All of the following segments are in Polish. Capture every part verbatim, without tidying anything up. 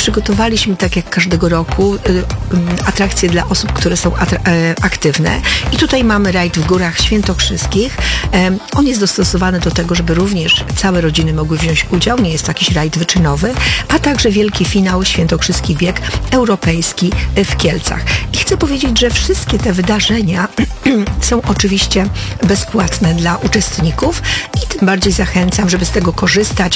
przygotowaliśmy, tak jak każdego roku, atrakcje dla osób, które są aktywne. I tutaj mamy rajd w Górach Świętokrzyskich. On jest dostosowany do tego, żeby również całe rodziny mogły wziąć udział. Nie jest to jakiś rajd wyczynowy, a także wielki finał Świętokrzyski Bieg Europejski w Kielcach. I chcę powiedzieć, że wszystkie te wydarzenia są oczywiście bezpłatne dla uczestników i tym bardziej zachęcam, żeby z tego korzystać.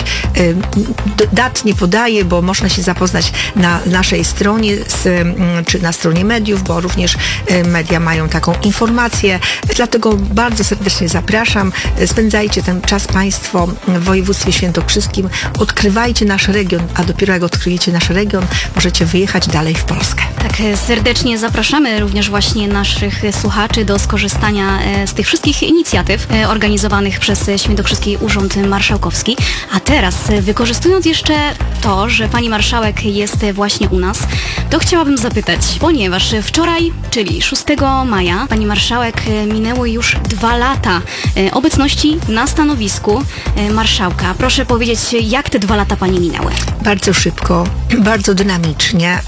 Dat nie podaję, bo można się zapoznać na naszej stronie, z, czy na stronie mediów, bo również media mają taką informację. Dlatego bardzo serdecznie zapraszam. Spędzajcie ten czas Państwo w województwie świętokrzyskim. Odkrywajcie nasz region, a dopiero jak odkryjecie nasz region, możecie wyjechać dalej w Polskę. Tak, serdecznie zapraszamy również właśnie naszych słuchaczy do skorzystania z tych wszystkich inicjatyw organizowanych przez Świętokrzyski Urząd Marszałkowski. A teraz, wykorzystując jeszcze to, że pani marszałek jest właśnie u nas, to chciałabym zapytać, ponieważ wczoraj, czyli szóstego maja, pani marszałek minęły już dwa lata obecności na stanowisku marszałka. Proszę powiedzieć, jak te dwa lata pani minęły? Bardzo szybko, bardzo dynamicznie,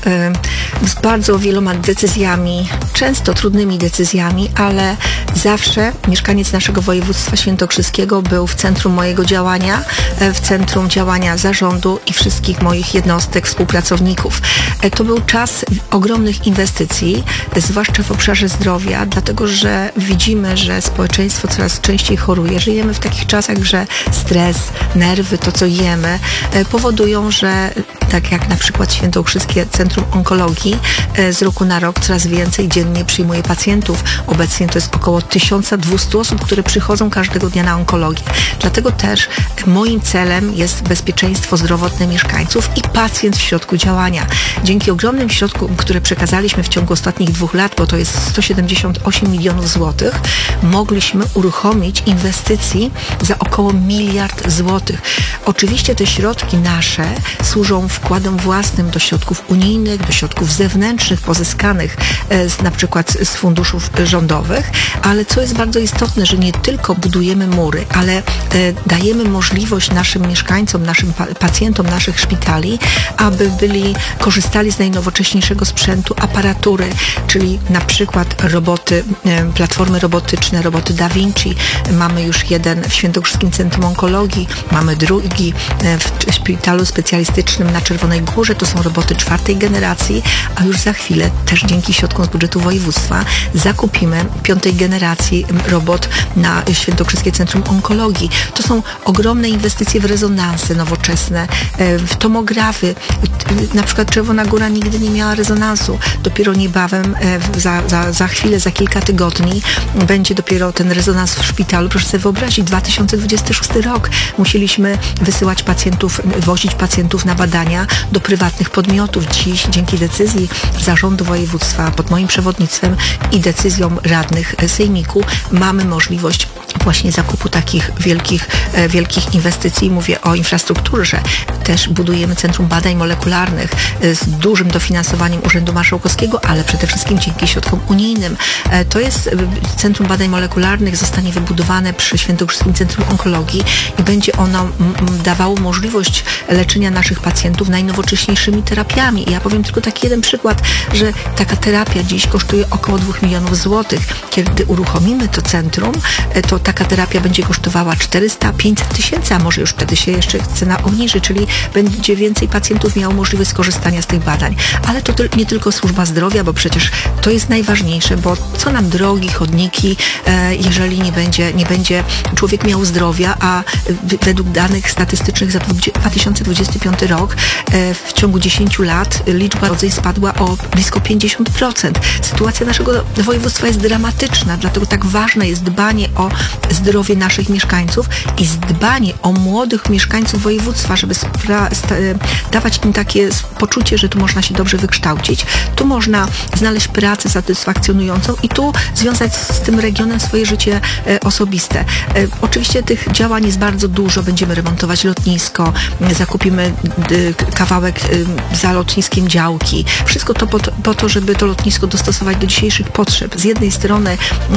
z bardzo wieloma decyzjami, często trudnymi decyzjami, ale zawsze mieszkaniec naszego województwa świętokrzyskiego był w centrum mojego działania, w centrum działania zarządu i wszystkich moich jednostek, współpracowników. To był czas ogromnych inwestycji, zwłaszcza w obszarze zdrowia, dlatego że widzimy, że społeczeństwo coraz częściej choruje. Żyjemy w takich czasach, że stres, nerwy, to co jemy, powodują, że tak jak na przykład Świętokrzyskie Centrum Onkologii z roku na rok coraz więcej dziennie przyjmuje pacjentów. Obecnie to jest około tysiąc dwieście osób, które przychodzą każdego dnia na onkologię. Dlatego też moim celem jest bezpieczeństwo zdrowotne mieszkańców i pacjent w środku działania. Dzięki ogromnym środkom, które przekazaliśmy w ciągu ostatnich dwóch lat, bo to jest sto siedemdziesiąt osiem milionów złotych, mogliśmy uruchomić inwestycji za około miliard złotych. Oczywiście te środki nasze służą wkładom własnym do środków unijnych, do środków zewnętrznych pozyskanych z, na przykład z funduszów rządowych, ale co jest bardzo istotne, że nie tylko budujemy mury, ale e, dajemy możliwość naszym mieszkańcom, naszym pa- pacjentom naszych szpitali, aby byli, korzystali z najnowocześniejszego sprzętu, aparatury, czyli na przykład roboty, e, platformy robotyczne, roboty Da Vinci. Mamy już jeden w Świętokrzyskim Centrum Onkologii, mamy drugi e, w szpitalu specjalistycznym na Czerwonej Górze. To są roboty czwartej generacji, a już za chwilę też dzięki środkom z budżetu województwa zakupimy piątej generacji robot na Świętokrzyskie Centrum Onkologii. To są ogromne inwestycje w rezonanse nowoczesne, w tomografy. Na przykład Czerwona Góra nigdy nie miała rezonansu. Dopiero niebawem, za, za, za chwilę, za kilka tygodni będzie dopiero ten rezonans w szpitalu. Proszę sobie wyobrazić, dwa tysiące dwudziesty szósty rok. Musieliśmy wysyłać pacjentów, wozić pacjentów na badania do prywatnych podmiotów. Dziś dzięki decyzji zarządu województwa pod moim przewodnictwem i decyzjom radnych sejmiku mamy możliwość właśnie zakupu takich wielkich, wielkich inwestycji. Mówię o infrastrukturze. Też budujemy Centrum Badań Molekularnych z dużym dofinansowaniem Urzędu Marszałkowskiego, ale przede wszystkim dzięki środkom unijnym. To jest Centrum Badań Molekularnych, zostanie wybudowane przy Świętokrzyskim Centrum Onkologii i będzie ono dawało możliwość leczenia naszych pacjentów najnowocześniejszymi terapiami. I ja powiem tylko taki jeden przykład, że taka terapia dziś kosztuje około dwóch milionów złotych. Kiedy uruchomimy to centrum, to taka terapia będzie kosztowała czterysta pięćset tysięcy, a może już wtedy się jeszcze cena obniży, czyli będzie więcej pacjentów miało możliwość skorzystania z tych badań. Ale to nie tylko służba zdrowia, bo przecież to jest najważniejsze, bo co nam drogi, chodniki, jeżeli nie będzie, nie będzie człowiek miał zdrowia, a według danych statystycznych za dwa tysiące dwudziesty piąty rok w ciągu dziesięciu lat liczba urodzeń spadła o blisko pięćdziesiąt procent. Sytuacja naszego województwa jest dramatyczna, dlatego tak ważne jest dbanie o zdrowie naszych mieszkańców i dbanie o młodych mieszkańców województwa, żeby spra- sta- dawać im takie poczucie, że tu można się dobrze wykształcić, tu można znaleźć pracę satysfakcjonującą i tu związać z tym regionem swoje życie e, osobiste. E, oczywiście tych działań jest bardzo dużo. Będziemy remontować lotnisko, zakupimy d- kawałek y, za lotniskiem działki. Wszystko to po, to po to, żeby to lotnisko dostosować do dzisiejszych potrzeb. Z jednej strony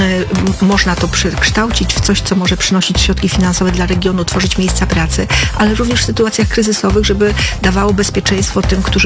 y, można to przekształcić w coś, co może przynosić środki finansowe dla regionu, tworzyć miejsca pracy, ale również w sytuacjach kryzysowych, żeby dawało bezpieczeństwo tym, którzy